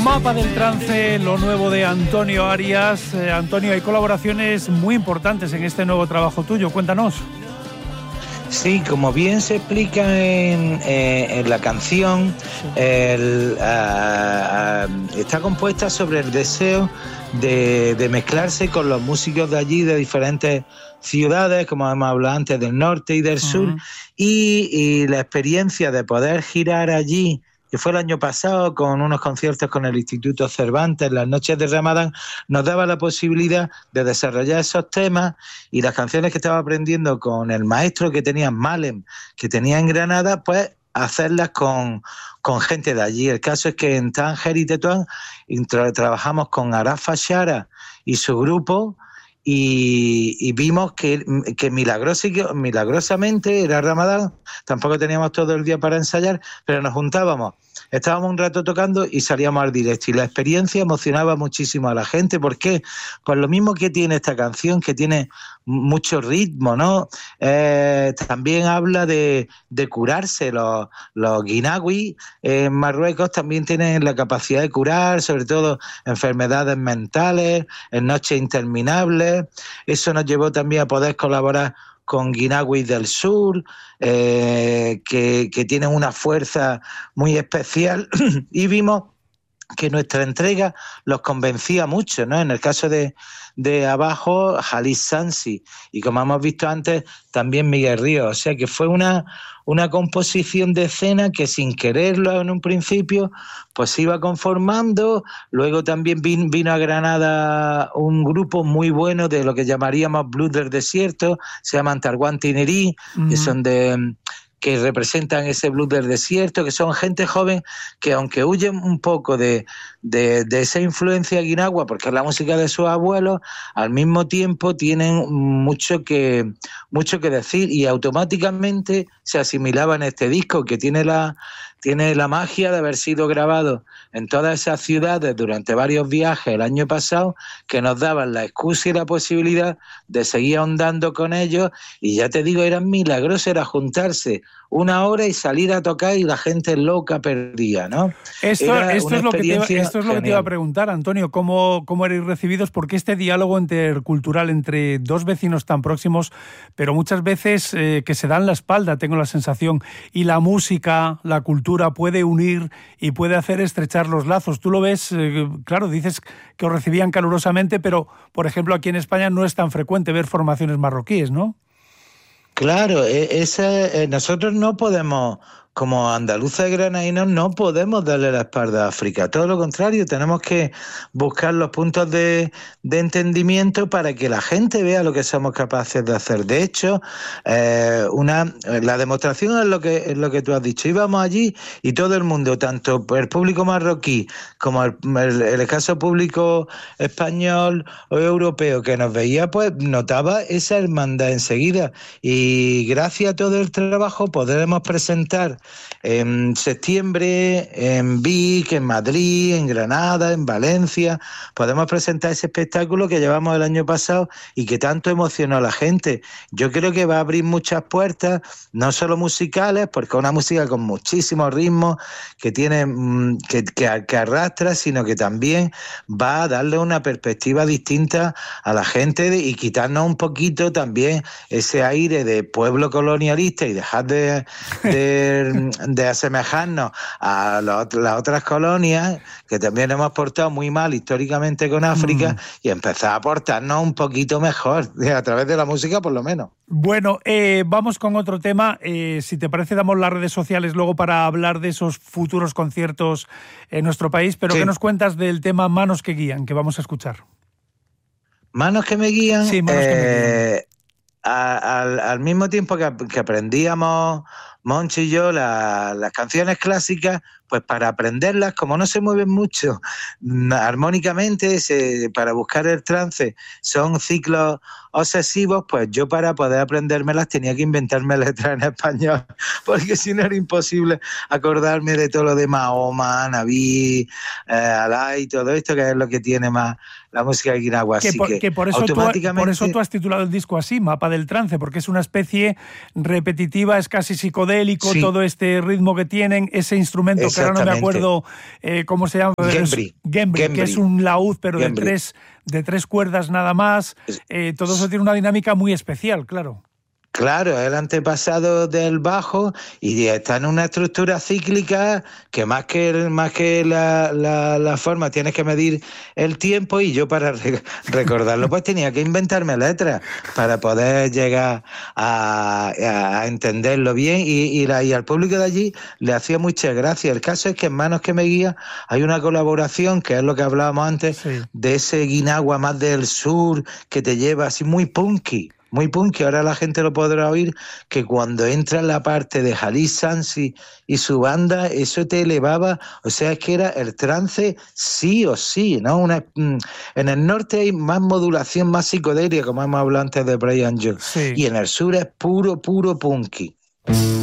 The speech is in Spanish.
Mapa del Trance, lo nuevo de Antonio Arias. Antonio, hay colaboraciones muy importantes en este nuevo trabajo tuyo, cuéntanos. Sí, como bien se explica en la canción, está compuesta sobre el deseo de mezclarse con los músicos de allí, de diferentes ciudades, como hemos hablado antes, del norte y del sur, y la experiencia de poder girar allí, que fue el año pasado con unos conciertos con el Instituto Cervantes, las noches de Ramadán, nos daba la posibilidad de desarrollar esos temas y las canciones que estaba aprendiendo con el maestro que tenía Malem, que tenía en Granada, pues hacerlas con gente de allí. El caso es que en Tánger y Tetuán trabajamos con Arafa Shara y su grupo, y vimos que milagrosamente era Ramadán, tampoco teníamos todo el día para ensayar, pero nos juntábamos, estábamos un rato tocando y salíamos al directo, y la experiencia emocionaba muchísimo a la gente. ¿Por qué? Pues lo mismo que tiene esta canción, que tiene mucho ritmo, ¿no? También habla de curarse. Los guinagui en Marruecos también tienen la capacidad de curar, sobre todo enfermedades mentales, en noches interminables. Eso nos llevó también a poder colaborar con Guinagui del Sur, que tienen una fuerza muy especial, y vimos que nuestra entrega los convencía mucho, ¿no? En el caso de abajo, Halis Sansi, y como hemos visto antes, también Miguel Ríos. O sea que fue una composición de escena que sin quererlo en un principio, pues se iba conformando. Luego también vino a Granada un grupo muy bueno de lo que llamaríamos blues del desierto, se llaman Targuán Tinerí, que son que representan ese blues del desierto, que son gente joven que, aunque huyen un poco de esa influencia guinagua, porque es la música de sus abuelos, al mismo tiempo tienen mucho que decir, y automáticamente se asimilaban a este disco, que tiene la magia de haber sido grabado en todas esas ciudades durante varios viajes el año pasado, que nos daban la excusa y la posibilidad de seguir ahondando con ellos. Y ya te digo, era milagroso, era juntarse una hora y salir a tocar, y la gente loca perdía, ¿no? Esto es lo que te iba a preguntar, Antonio, ¿cómo erais recibidos? Porque este diálogo intercultural entre dos vecinos tan próximos, pero muchas veces que se dan la espalda, tengo la sensación, y la música, la cultura puede unir y puede hacer estrechar los lazos. Tú lo ves, claro, dices que os recibían calurosamente, pero, por ejemplo, aquí en España no es tan frecuente ver formaciones marroquíes, ¿no? Claro, nosotros no podemos, como andaluces granadinos, no podemos darle la espalda a África. Todo lo contrario, tenemos que buscar los puntos de entendimiento para que la gente vea lo que somos capaces de hacer. De hecho, la demostración es lo que tú has dicho. Íbamos allí y todo el mundo, tanto el público marroquí como el escaso público español o europeo que nos veía, pues notaba esa hermandad enseguida. Y gracias a todo el trabajo podremos presentar en septiembre en Vic, en Madrid, en Granada, en Valencia. Podemos presentar ese espectáculo que llevamos el año pasado y que tanto emocionó a la gente. Yo creo que va a abrir muchas puertas, no solo musicales, porque es una música con muchísimos ritmos que tiene que arrastra, sino que también va a darle una perspectiva distinta a la gente y quitarnos un poquito también ese aire de pueblo colonialista y dejar de asemejarnos a las otras colonias, que también hemos portado muy mal históricamente con África, y empezar a portarnos un poquito mejor, a través de la música por lo menos. Bueno, vamos con otro tema. Si te parece, damos las redes sociales luego para hablar de esos futuros conciertos en nuestro país, pero sí. ¿Qué nos cuentas del tema Manos que guían, que vamos a escuchar? Manos que me guían. Sí, manos que me guían. Al mismo tiempo que aprendíamos Monchi y yo las canciones clásicas, pues para aprenderlas, como no se mueven mucho armónicamente, para buscar el trance son ciclos obsesivos, pues yo para poder aprendérmelas tenía que inventarme letras en español, porque si no era imposible acordarme de todo lo de Mahoma, Naví, Alá y todo esto, que es lo que tiene más la música de Guinagua. Por eso tú has titulado el disco así, Mapa del Trance, porque es una especie repetitiva, es casi psicodélica, psicodélico, todo este ritmo que tienen, ese instrumento que ahora no me acuerdo cómo se llama. Gembri, que es un laúd, pero de tres cuerdas nada más. Todo eso tiene una dinámica muy especial, claro. Claro, es el antepasado del bajo y está en una estructura cíclica que más que la forma tienes que medir el tiempo, y yo para recordarlo pues tenía que inventarme letras para poder llegar a entenderlo bien y al público de allí le hacía mucha gracia. El caso es que en Manos que me guía hay una colaboración que es lo que hablábamos antes, de ese guinagua más del sur que te lleva así muy punky. Muy punky, ahora la gente lo podrá oír, que cuando entra en la parte de Jalil Sansi y su banda, eso te elevaba, o sea, es que era el trance sí o sí, ¿no? En el norte hay más modulación, más psicodelia, como hemos hablado antes de Brian Jones, y en el sur es puro punky.